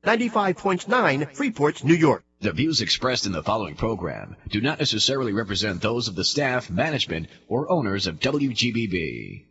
95.9 Freeport, New York. The views expressed in the following program do not necessarily represent those of the staff, management, or owners of WGBB.